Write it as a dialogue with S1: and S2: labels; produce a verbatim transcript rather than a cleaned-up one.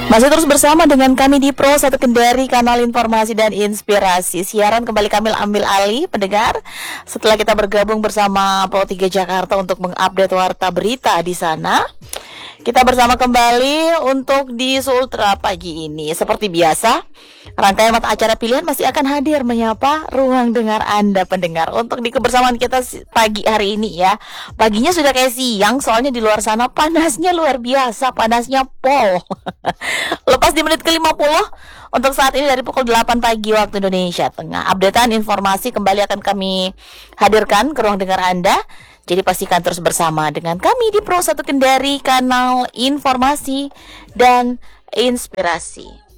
S1: Masih terus bersama dengan kami di Pro satu Kendari, kanal informasi dan inspirasi. Siaran kembali kami ambil alih pendengar setelah kita bergabung bersama Pro tiga Jakarta untuk mengupdate warta berita di sana. Kita bersama kembali untuk di Sultra pagi ini. Seperti biasa, rangkaian mata acara pilihan masih akan hadir menyapa ruang dengar Anda pendengar untuk di kebersamaan kita pagi hari ini ya. Paginya sudah kayak siang, soalnya di luar sana panasnya luar biasa, panasnya pol. Lepas di menit ke lima puluh untuk saat ini dari pukul delapan pagi waktu Indonesia Tengah. Updatean informasi kembali akan kami hadirkan ke ruang dengar Anda. Jadi pastikan terus bersama dengan kami di Pro satu Kendari, kanal informasi dan inspirasi.